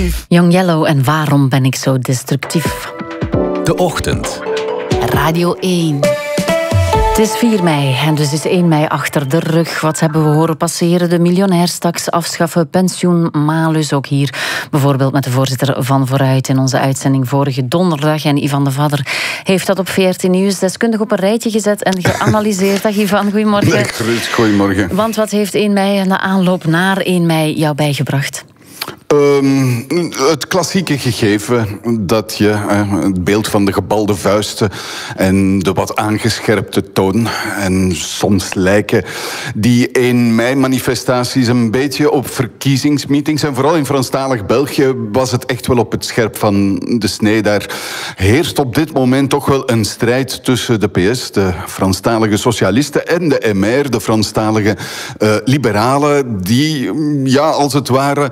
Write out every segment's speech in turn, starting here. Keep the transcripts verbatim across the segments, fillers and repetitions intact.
Young Yellow en waarom ben ik zo destructief? De Ochtend. Radio één. Het is vier mei en dus is één mei achter de rug. Wat hebben we horen passeren? De miljonairstaks afschaffen, pensioenmalus ook hier. Bijvoorbeeld met de voorzitter van Vooruit in onze uitzending vorige donderdag. En Ivan de Vadder heeft dat op V R T Nieuws deskundig op een rijtje gezet en geanalyseerd. Dag Ivan, goedemorgen. Nee, gerust, goedemorgen. Want wat heeft één mei en de aanloop naar één mei jou bijgebracht? Um, het klassieke gegeven dat je uh, het beeld van de gebalde vuisten en de wat aangescherpte toon. En soms lijken die één mei-manifestaties een beetje op verkiezingsmeetings. En vooral in Franstalig België was het echt wel op het scherp van de snee. Daar heerst op dit moment toch wel een strijd tussen de P S, de Franstalige socialisten, en de M R, de Franstalige uh, liberalen, die, ja, als het ware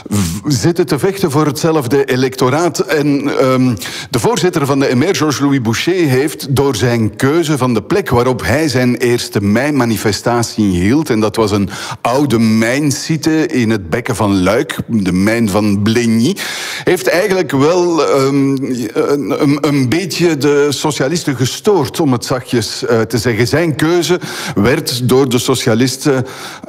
zitten te vechten voor hetzelfde electoraat. En um, de voorzitter van de M R, Georges-Louis Boucher, heeft door zijn keuze van de plek waarop hij zijn eerste mei-manifestatie hield, en dat was een oude mijnsite in het bekken van Luik, de mijn van Bligny, heeft eigenlijk wel um, een, een beetje de socialisten gestoord, om het zachtjes uh, te zeggen. Zijn keuze werd door de socialisten,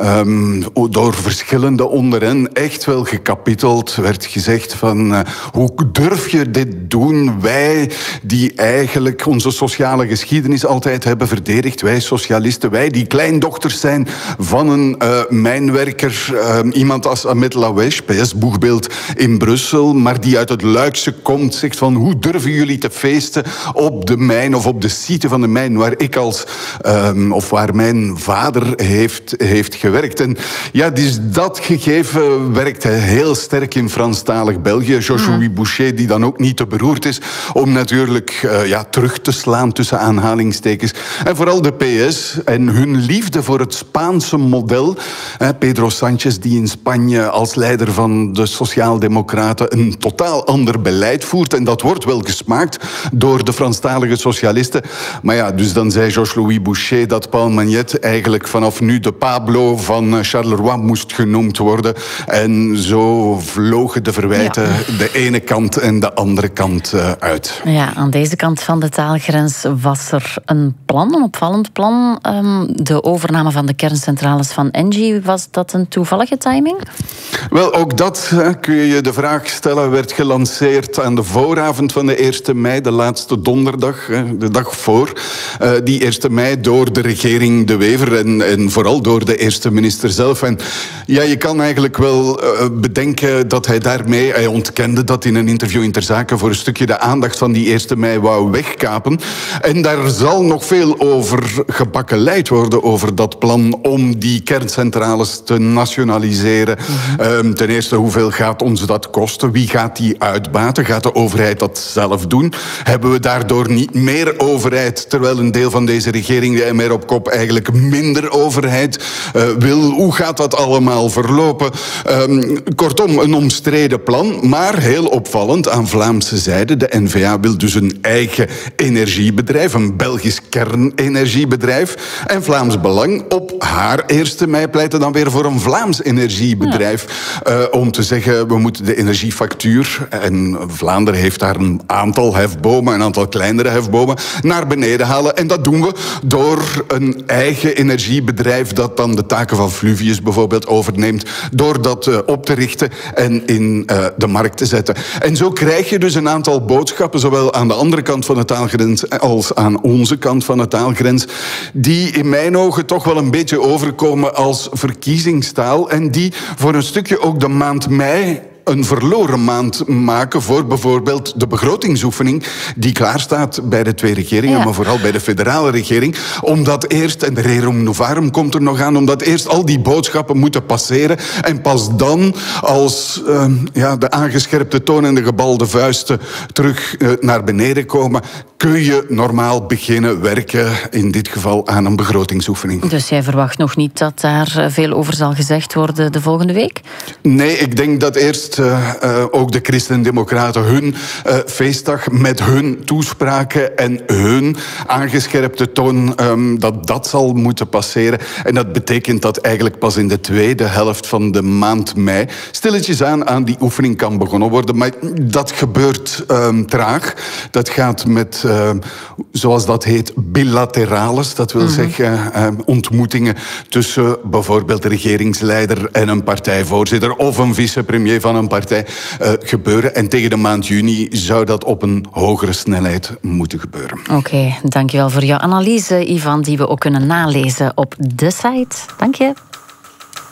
um, door verschillende onder hen, echt wel gekapiteld. Werd gezegd van, uh, hoe durf je dit doen? Wij die eigenlijk onze sociale geschiedenis altijd hebben verdedigd, wij socialisten, wij die kleindochters zijn van een uh, mijnwerker, uh, iemand als Ahmed Lawesh, P S-boegbeeld in Brussel, maar die uit het Luikse komt, zegt van, hoe durven jullie te feesten op de mijn of op de site van de mijn waar ik als, um, of waar mijn vader heeft, heeft gewerkt. En ja, dus dat gegeven werkte heel sterk in Franstalig België. Georges-Louis Boucher, die dan ook niet te beroerd is om natuurlijk uh, ja, terug te slaan tussen aanhalingstekens. En vooral de P S en hun liefde voor het Spaanse model. Eh, Pedro Sánchez, die in Spanje als leider van de Sociaaldemocraten een totaal ander beleid voert. En dat wordt wel gesmaakt door de Franstalige socialisten. Maar ja, dus dan zei Georges-Louis Boucher dat Paul Magnette eigenlijk vanaf nu de Pablo van Charleroi moest genoemd worden. En zo vlogen de verwijten ja. de ene kant en de andere kant uh, uit. Ja, aan deze kant van de taalgrens was er een plan, een opvallend plan. Um, de overname van de kerncentrales van Engie, was dat een toevallige timing? Wel, ook dat uh, kun je je de vraag stellen, werd gelanceerd aan de vooravond van de eerste mei, de laatste donderdag, uh, de dag voor. Uh, die eerste mei door de regering De Wever en, en vooral door de eerste minister zelf. En ja, je kan eigenlijk wel uh, bedenken dat hij daarmee, hij ontkende dat in een interview in Ter Zaken, voor een stukje de aandacht van die eerste mei wou wegkapen. En daar zal nog veel over gebakkeleid worden, over dat plan om die kerncentrales te nationaliseren. Mm-hmm. Um, ten eerste, hoeveel gaat ons dat kosten? Wie gaat die uitbaten? Gaat de overheid dat zelf doen? Hebben we daardoor niet meer overheid, terwijl een deel van deze regering, de M R op kop, eigenlijk minder overheid uh, wil? Hoe gaat dat allemaal verlopen? Um, kortom, een omstreden plan, maar heel opvallend aan Vlaamse zijde. De N V A wil dus een eigen energiebedrijf, een Belgisch kernenergiebedrijf. En Vlaams Belang op haar eerste mei pleitte dan weer voor een Vlaams energiebedrijf. Ja. Uh, om te zeggen, we moeten de energiefactuur, en Vlaanderen heeft daar een aantal hefbomen, een aantal kleinere hefbomen, naar beneden halen. En dat doen we door een eigen energiebedrijf dat dan de taken van Fluvius bijvoorbeeld overneemt, door dat uh, op te richten en in uh, de markt te zetten. En zo krijg je dus een aantal boodschappen, zowel aan de andere kant van de taalgrens als aan onze kant van de taalgrens, die in mijn ogen toch wel een beetje overkomen als verkiezingstaal en die voor een stukje ook de maand mei een verloren maand maken voor bijvoorbeeld de begrotingsoefening die klaarstaat bij de twee regeringen, ja. maar vooral bij de federale regering. Omdat eerst, en de rerum novarum komt er nog aan, omdat eerst al die boodschappen moeten passeren en pas dan, als uh, ja, de aangescherpte toon en de gebalde vuisten terug uh, naar beneden komen, kun je normaal beginnen werken, in dit geval aan een begrotingsoefening. Dus jij verwacht nog niet dat daar veel over zal gezegd worden de volgende week? Nee, ik denk dat eerst eerst uh, uh, ook de Christen-Democraten hun uh, feestdag met hun toespraken en hun aangescherpte toon, um, dat dat zal moeten passeren. En dat betekent dat eigenlijk pas in de tweede helft van de maand mei stilletjes aan aan die oefening kan begonnen worden. Maar dat gebeurt um, traag. Dat gaat met, uh, zoals dat heet, bilaterales. Dat wil mm-hmm. zeggen uh, ontmoetingen tussen bijvoorbeeld de regeringsleider en een partijvoorzitter of een vicepremier van een partij uh, gebeuren. En tegen de maand juni zou dat op een hogere snelheid moeten gebeuren. Oké, okay, dankjewel voor jouw analyse, Ivan, die we ook kunnen nalezen op de site. Dank je.